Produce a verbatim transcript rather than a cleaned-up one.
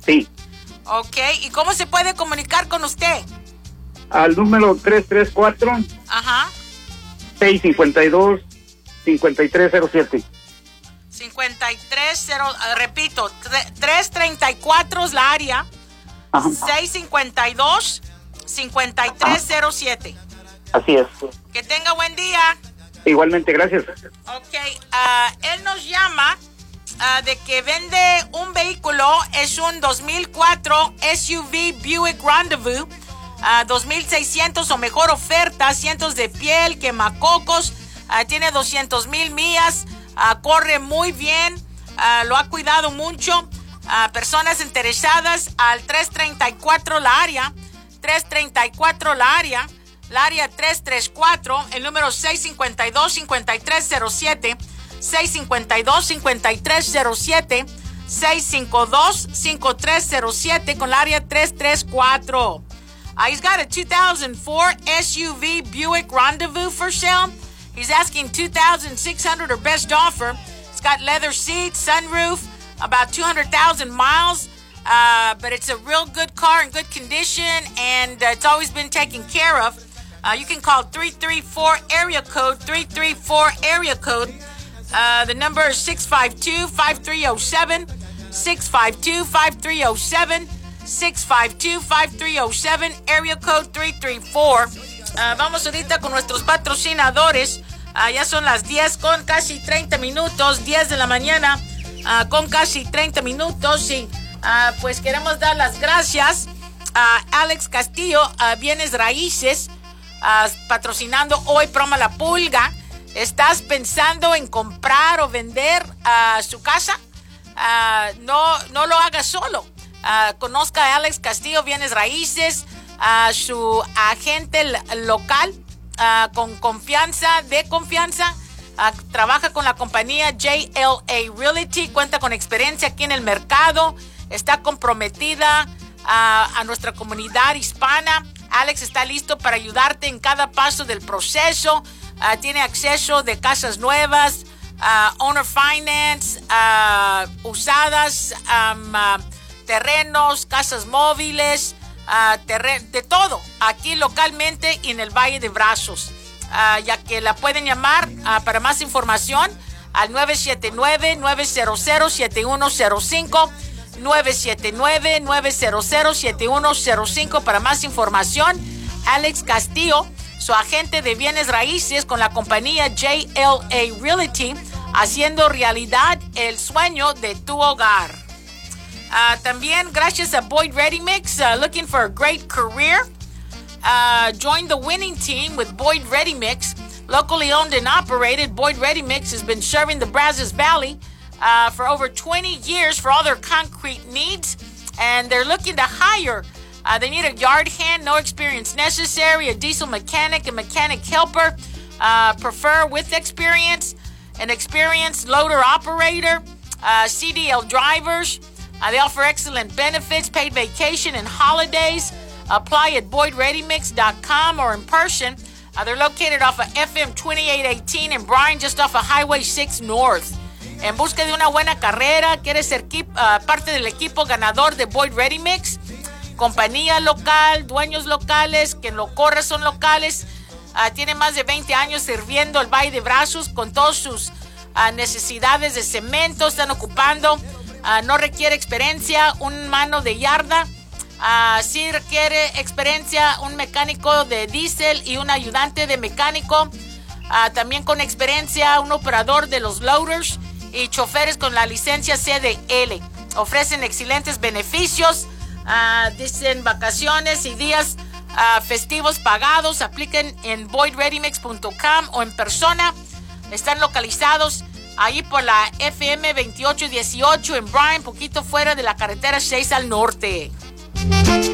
Sí. Ok, ¿y cómo se puede comunicar con usted? Al número tres tres cuatro, Ajá. seis cinco dos, cinco tres cero siete. cincuenta y tres cero, uh, repito, tres treinta y cuatro es la área. Ajá. seis cinco dos, cinco tres cero siete. Así es. Que tenga buen día. Igualmente, gracias. Ok, uh, él nos llama uh, de que vende un vehículo, es un dos mil cuatro S U V Buick Rendezvous, uh, dos mil seiscientos o mejor oferta, asientos de piel, quemacocos, uh, tiene doscientos mil millas, uh, corre muy bien, uh, lo ha cuidado mucho. Uh, personas interesadas al tres treinta y cuatro la área, tres treinta y cuatro la área, la área tres tres cuatro, el número seis cinco dos, cinco tres cero siete, seis cinco dos, cinco tres cero siete, seis cinco dos, cinco tres cero siete con la área tres tres cuatro. Uh, he's got a two thousand four S U V Buick Rendezvous for sale. He's asking two thousand six hundred dollars or best offer. It's got leather seats, sunroof, about two hundred thousand miles. Uh, but it's a real good car in good condition, and uh, it's always been taken care of. Uh, you can call three three four area code, three three four area code. Uh, the number is six five two, five three zero seven, six five two, five three zero seven, six five two, five three zero seven, area code three three four. Uh, vamos ahorita con nuestros patrocinadores. Uh, ya son las diez con casi treinta minutos, diez de la mañana uh, con casi treinta minutos. Y uh, pues queremos dar las gracias a Alex Castillo, a Bienes Raíces, uh, patrocinando hoy Promo La Pulga. ¿Estás pensando en comprar o vender uh, su casa? Uh, no, no lo hagas solo. Uh, conozca a Alex Castillo, Bienes Raíces, a uh, su agente local, uh, con confianza, de confianza. Uh, trabaja con la compañía J L A Realty, cuenta con experiencia aquí en el mercado, está comprometida uh, a nuestra comunidad hispana. Alex está listo para ayudarte en cada paso del proceso. Uh, tiene acceso de casas nuevas, uh, owner finance, uh, usadas, um, uh, terrenos, casas móviles, uh, terre- de todo, aquí localmente y en el Valle de Brazos. Uh, ya que la pueden llamar uh, para más información al nueve siete nueve, nueve cero cero, siete uno cero cinco, nueve siete nueve, nueve cero cero, siete uno cero cinco para más información. Alex Castillo, su agente de bienes raíces con la compañía J L A Realty, haciendo realidad el sueño de tu hogar. Uh, también gracias a Boyd Ready Mix, uh, looking for a great career. Uh, join the winning team with Boyd Ready Mix. Locally owned and operated, Boyd Ready Mix has been serving the Brazos Valley uh, for over twenty years for all their concrete needs, and they're looking to hire. Uh, they need a yard hand, no experience necessary, a diesel mechanic, a mechanic helper, uh, prefer with experience, an experienced loader operator, uh, C D L drivers. Uh, they offer excellent benefits, paid vacation, and holidays. Apply at boyd ready mix dot com or in person. Uh, they're located off of F M twenty-eight eighteen in Bryan, just off of Highway six North. En busca de una buena carrera, ¿quieres ser uh, parte del equipo ganador de Boyd Ready Mix? Compañía local, dueños locales, quien lo corre son locales. Uh, tiene más de veinte años sirviendo el Valle de Brazos con todas sus uh, necesidades de cemento. Están ocupando, uh, no requiere experiencia, un mano de yarda. Uh, sí requiere experiencia, un mecánico de diésel y un ayudante de mecánico. Uh, también con experiencia, un operador de los loaders y choferes con la licencia C D L. Ofrecen excelentes beneficios. Uh, dicen vacaciones y días uh, festivos pagados. Apliquen en boyd ready mix punto com o en persona. Están localizados ahí por la F M veintiocho dieciocho en Bryan, poquito fuera de la carretera seis al norte.